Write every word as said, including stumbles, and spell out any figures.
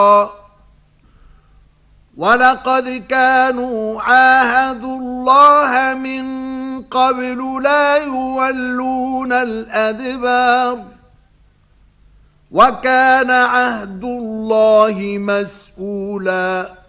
وَلَقَدْ كَانُوا عَاهَدُوا اللَّهَ مِنْ قَبْلُ لَا يُوَلُّونَ الْأَدْبَارَ وَكَانَ عَهْدُ اللَّهِ مَسْئُولًا.